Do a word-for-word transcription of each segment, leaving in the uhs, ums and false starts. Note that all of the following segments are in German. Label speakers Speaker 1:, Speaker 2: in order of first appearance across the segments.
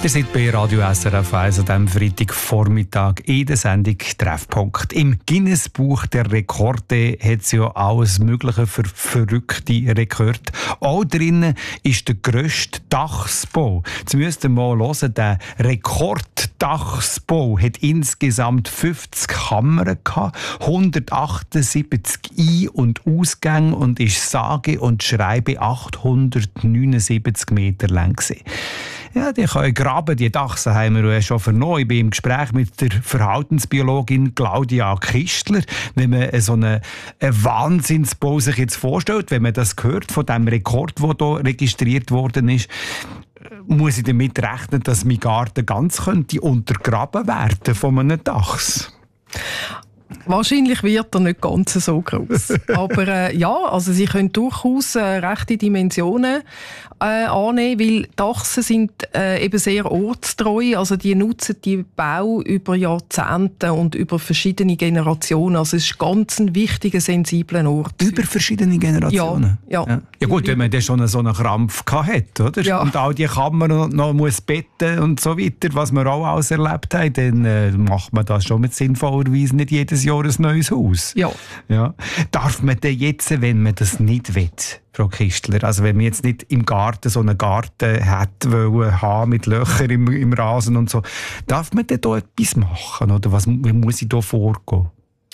Speaker 1: Ihr seid bei Radio S R F eins an diesem Freitagvormittag in der Sendung Treffpunkt. Im Guinness-Buch der Rekorde hat es ja alles Mögliche für verrückte Rekorde. Auch drinnen ist der grösste Dachsbau. Jetzt müsst ihr mal hören, der Rekorddachsbau hat insgesamt fünfzig Kammern gehabt, hundertachtundsiebzig Ein- und Ausgänge und ist sage und schreibe achthundertneunundsiebzig Meter lang gewesen. Ja, die können graben, die Dachsen haben wir ja schon vernommen. Ich bin im Gespräch mit der Verhaltensbiologin Claudia Kistler. Wenn man so einen, einen Wahnsinnsbau sich jetzt vorstellt, wenn man das hört von dem Rekord, der hier registriert worden ist, muss ich damit rechnen, dass mein Garten ganz könnte untergraben werden von einem Dachs.
Speaker 2: Wahrscheinlich wird er nicht ganz so groß. Aber äh, ja, also sie können durchaus äh, rechte Dimensionen äh, annehmen, weil Dachsen sind äh, eben sehr ortstreu. Also die nutzen die Bau über Jahrzehnte und über verschiedene Generationen. Also es ist ganz ein wichtiger, sensibler Ort.
Speaker 1: Über verschiedene Generationen?
Speaker 2: Ja.
Speaker 1: Ja, ja gut, wenn man dann schon so einen Krampf hat, oder? Ja. Und all die Kammern noch, noch muss betten und so weiter, was wir auch alles erlebt haben, dann äh, macht man das schon mit sinnvollerweise nicht jedes Jahr ein neues Haus.
Speaker 2: Ja.
Speaker 1: Ja. Darf man denn jetzt, wenn man das nicht will, Frau Kistler, also wenn man jetzt nicht im Garten so einen Garten hätte wollen haben mit Löchern im, im Rasen und so, darf man denn da etwas machen? Oder was, wie muss ich da vorgehen?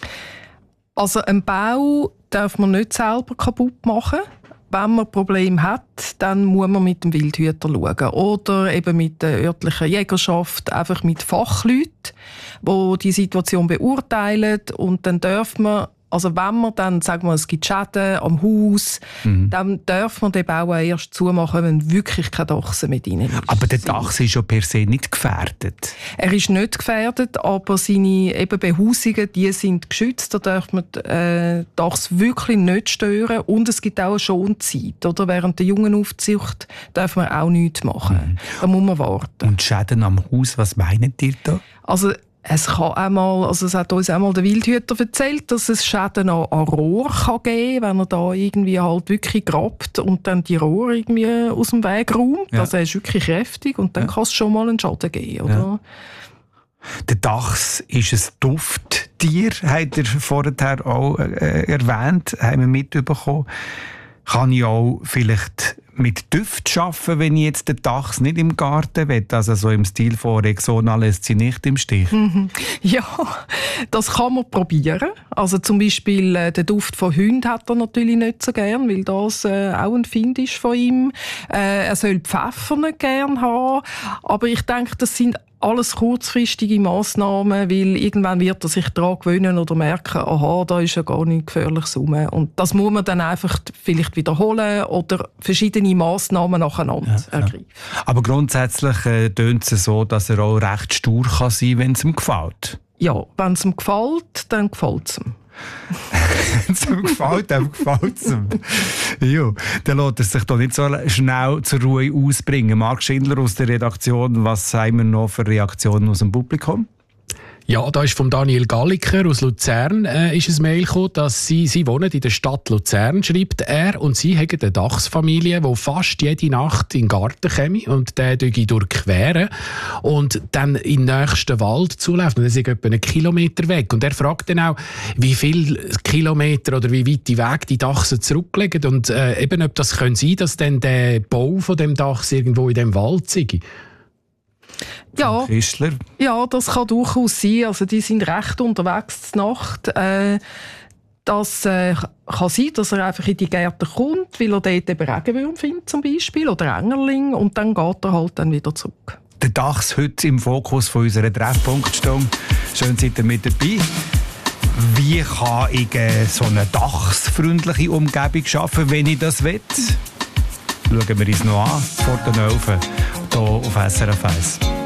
Speaker 2: Also einen Bau darf man nicht selber kaputt machen. Wenn man Probleme hat, dann muss man mit dem Wildhüter schauen. Oder eben mit der örtlichen Jägerschaft, einfach mit Fachleuten, die die Situation beurteilen. Und dann darf man, also wenn man dann, sagen wir, es gibt Schäden am Haus, mhm. dann darf man den Bau erst zumachen, wenn wirklich kein Dachsen mit rein ist.
Speaker 1: Aber der Dachs ist ja per se nicht gefährdet.
Speaker 2: Er ist nicht gefährdet, aber seine eben Behausungen, die sind geschützt. Da darf man äh, Dachs wirklich nicht stören. Und es gibt auch eine Schonzeit. Oder? Während der Jungenaufzucht darf man auch nichts machen. Mhm. Da muss man warten.
Speaker 1: Und Schäden am Haus, was meint ihr da?
Speaker 2: Also, Es kann einmal, also es hat uns einmal der Wildhüter erzählt, dass es Schäden an, an Rohr kann geben kann, wenn er da irgendwie halt wirklich grabt und dann die Rohr irgendwie aus dem Weg räumt. Ja. Also er ist wirklich kräftig und dann ja. kann es schon mal einen Schaden geben, oder?
Speaker 1: Ja. Der Dachs ist ein Dufttier, hat er vorher auch äh, erwähnt, haben wir mitbekommen. Kann ich auch vielleicht mit Düft arbeiten, wenn ich jetzt den Dachs nicht im Garten will? Also so im Stil von Rexona lässt sie nicht im Stich.
Speaker 2: Mhm. Ja, das kann man probieren. Also zum Beispiel äh, den Duft von Hunden hat er natürlich nicht so gern, weil das äh, auch ein Find ist von ihm. Äh, er soll Pfeffer nicht gern haben. Aber ich denke, das sind alles kurzfristige Massnahmen, weil irgendwann wird er sich daran gewöhnen oder merken, aha, da ist ja gar nichts Gefährliches rum. Und das muss man dann einfach vielleicht wiederholen oder verschiedene Massnahmen nacheinander ja, ergreifen.
Speaker 1: Ja. Aber grundsätzlich äh, tönt es so, dass er auch recht stur kann sein, wenn es ihm gefällt.
Speaker 2: Ja, wenn es ihm gefällt, dann gefällt es ihm.
Speaker 1: Wenn es ihm gefällt, dann gefällt es ihm. Ja, dann lässt er sich doch nicht so schnell zur Ruhe ausbringen. Marc Schindler aus der Redaktion, was haben wir noch für Reaktionen aus dem Publikum?
Speaker 3: Ja, da ist von Daniel Galliker aus Luzern äh, ist ein Mail gekommen, dass sie, sie wohnen in der Stadt Luzern, schreibt er, und sie haben eine Dachsfamilie, die fast jede Nacht in den Garten käme und der durchqueren und dann in den nächsten Wald zuläuft. Und das ist etwa einen Kilometer weg. Und er fragt dann auch, wie viele Kilometer oder wie weit die Weg die Dachsen zurücklegen und äh, eben, ob das können sein, dass dann der Bau von dem Dachs irgendwo in dem Wald sei.
Speaker 2: Ja, ja, das kann durchaus sein. Also die sind recht unterwegs zur Nacht. Äh, das äh, kann sein, dass er einfach in die Gärten kommt, weil er dort eben Regenwürmer findet zum Beispiel oder Engerling und dann geht er halt dann wieder zurück.
Speaker 1: Der Dachs heute im Fokus von unserer Treffpunktstunde. Schön, seid ihr mit dabei. Wie kann ich äh, so eine dachsfreundliche Umgebung schaffen, wenn ich das will? Schauen wir uns noch an vor den Öfen hier auf S R F eins.